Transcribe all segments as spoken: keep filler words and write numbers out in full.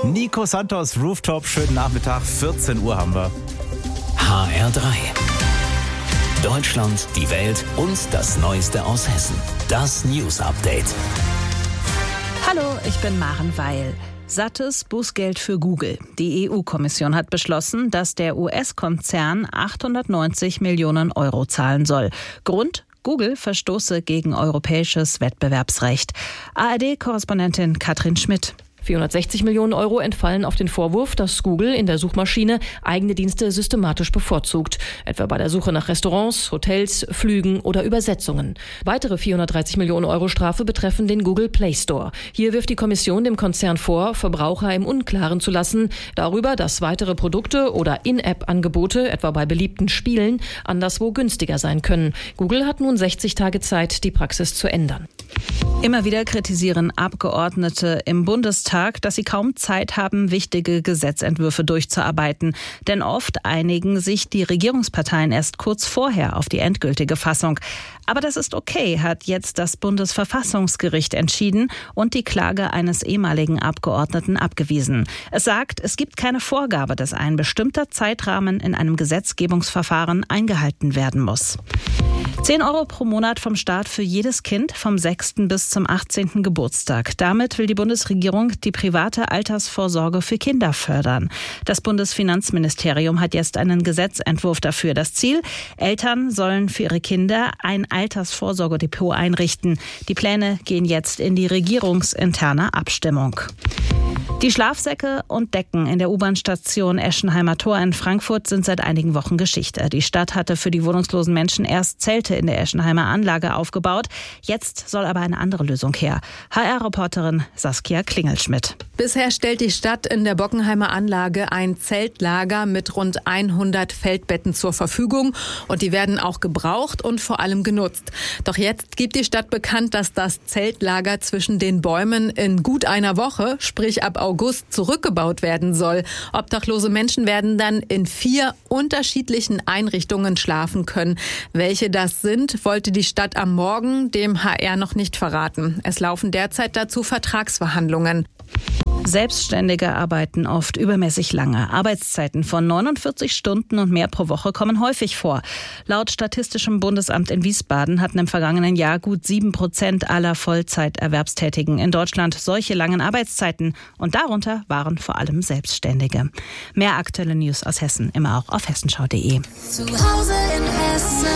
Nico Santos, Rooftop, schönen Nachmittag, vierzehn Uhr haben wir. H R drei. Deutschland, die Welt und das Neueste aus Hessen. Das News Update. Hallo, ich bin Maren Weil. Sattes Bußgeld für Google. Die E U-Kommission hat beschlossen, dass der U S-Konzern achthundertneunzig Millionen Euro zahlen soll. Grund? Google verstoße gegen europäisches Wettbewerbsrecht. A R D-Korrespondentin Katrin Schmidt. vierhundertsechzig Millionen Euro entfallen auf den Vorwurf, dass Google in der Suchmaschine eigene Dienste systematisch bevorzugt. Etwa bei der Suche nach Restaurants, Hotels, Flügen oder Übersetzungen. Weitere vierhundertdreißig Millionen Euro Strafe betreffen den Google Play Store. Hier wirft die Kommission dem Konzern vor, Verbraucher im Unklaren zu lassen darüber, dass weitere Produkte oder In-App-Angebote, etwa bei beliebten Spielen, anderswo günstiger sein können. Google hat nun sechzig Tage Zeit, die Praxis zu ändern. Immer wieder kritisieren Abgeordnete im Bundestag, dass sie kaum Zeit haben, wichtige Gesetzentwürfe durchzuarbeiten. Denn oft einigen sich die Regierungsparteien erst kurz vorher auf die endgültige Fassung. Aber das ist okay, hat jetzt das Bundesverfassungsgericht entschieden und die Klage eines ehemaligen Abgeordneten abgewiesen. Es sagt, es gibt keine Vorgabe, dass ein bestimmter Zeitrahmen in einem Gesetzgebungsverfahren eingehalten werden muss. zehn Euro pro Monat vom Staat für jedes Kind vom sechsten bis zum achtzehnten Geburtstag. Damit will die Bundesregierung die private Altersvorsorge für Kinder fördern. Das Bundesfinanzministerium hat jetzt einen Gesetzentwurf dafür. Das Ziel: Eltern sollen für ihre Kinder ein Altersvorsorgedepot einrichten. Die Pläne gehen jetzt in die regierungsinterne Abstimmung. Die Schlafsäcke und Decken in der U-Bahn-Station Eschenheimer Tor in Frankfurt sind seit einigen Wochen Geschichte. Die Stadt hatte für die wohnungslosen Menschen erst Zelte in der Eschenheimer Anlage aufgebaut. Jetzt soll aber eine andere Lösung her. H R-Reporterin Saskia Klingelschmidt. Bisher stellt die Stadt in der Bockenheimer Anlage ein Zeltlager mit rund hundert Feldbetten zur Verfügung. Und die werden auch gebraucht und vor allem genutzt. Doch jetzt gibt die Stadt bekannt, dass das Zeltlager zwischen den Bäumen in gut einer Woche, sprich ab August, zurückgebaut werden soll. Obdachlose Menschen werden dann in vier unterschiedlichen Einrichtungen schlafen können. Welche das sind, wollte die Stadt am Morgen dem H R noch nicht verraten. Es laufen derzeit dazu Vertragsverhandlungen. Selbstständige arbeiten oft übermäßig lange. Arbeitszeiten von neunundvierzig Stunden und mehr pro Woche kommen häufig vor. Laut Statistischem Bundesamt in Wiesbaden hatten im vergangenen Jahr gut sieben Prozent aller Vollzeiterwerbstätigen in Deutschland solche langen Arbeitszeiten. Und darunter waren vor allem Selbstständige. Mehr aktuelle News aus Hessen immer auch auf hessenschau punkt de. Zu Hause in Hessen.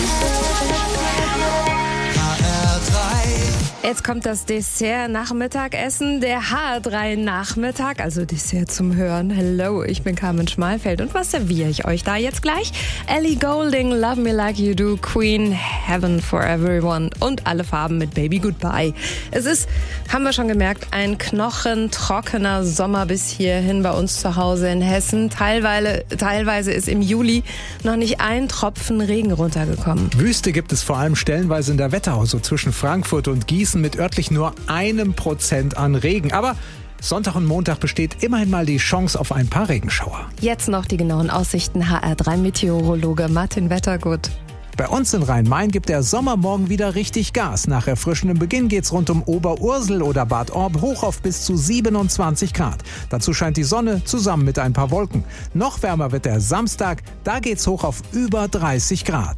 Jetzt kommt das Dessert-Nachmittagessen, der H R drei Nachmittag, also Dessert zum Hören. Hello, ich bin Carmen Schmalfeld und was serviere ich euch da jetzt gleich? Ellie Goulding, Love Me Like You Do, Queen, Heaven for Everyone und alle Farben mit Baby Goodbye. Es ist, haben wir schon gemerkt, ein knochentrockener Sommer bis hierhin bei uns zu Hause in Hessen. Teilweise, teilweise ist im Juli noch nicht ein Tropfen Regen runtergekommen. Wüste gibt es vor allem stellenweise in der Wetterau, so zwischen Frankfurt und Gießen, mit örtlich nur einem Prozent an Regen. Aber Sonntag und Montag besteht immerhin mal die Chance auf ein paar Regenschauer. Jetzt noch die genauen Aussichten. H R drei Meteorologe Martin Wettergut. Bei uns in Rhein-Main gibt der Sommer morgen wieder richtig Gas. Nach erfrischendem Beginn geht's rund um Oberursel oder Bad Orb hoch auf bis zu siebenundzwanzig Grad. Dazu scheint die Sonne zusammen mit ein paar Wolken. Noch wärmer wird der Samstag, da geht's hoch auf über dreißig Grad.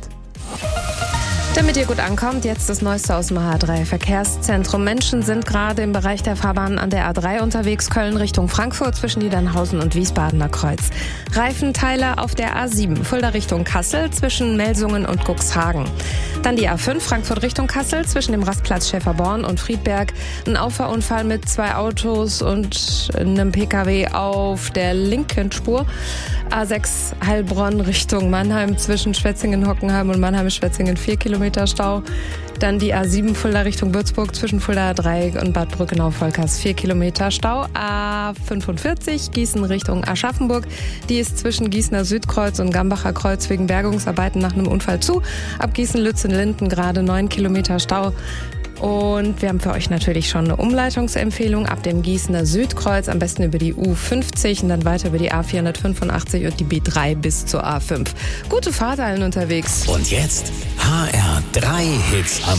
Damit ihr gut ankommt, jetzt das Neueste aus dem H R drei Verkehrszentrum. Menschen sind gerade im Bereich der Fahrbahn an der A drei unterwegs, Köln Richtung Frankfurt zwischen Niedernhausen und Wiesbadener Kreuz. Reifenteile auf der A sieben, Fulda Richtung Kassel zwischen Melsungen und Cuxhagen. Dann die A fünf, Frankfurt Richtung Kassel zwischen dem Rastplatz Schäferborn und Friedberg. Ein Auffahrunfall mit zwei Autos und einem P K W auf der linken Spur. A sechs Heilbronn Richtung Mannheim zwischen Schwetzingen-Hockenheim und Mannheim-Schwetzingen vier Kilometer Stau. Dann die A sieben Fulda Richtung Würzburg zwischen Fulda Dreieck und Bad Brückenau-Volkers vier Kilometer Stau. A fünfundvierzig Gießen Richtung Aschaffenburg. Die ist zwischen Gießener Südkreuz und Gambacher Kreuz wegen Bergungsarbeiten nach einem Unfall zu. Ab Gießen-Lützen-Linden gerade neun Kilometer Stau. Und wir haben für euch natürlich schon eine Umleitungsempfehlung ab dem Gießener Südkreuz, am besten über die U fünfzig und dann weiter über die A vierhundertfünfundachtzig und die B drei bis zur A fünf. Gute Fahrt allen unterwegs. Und jetzt H R drei Hits am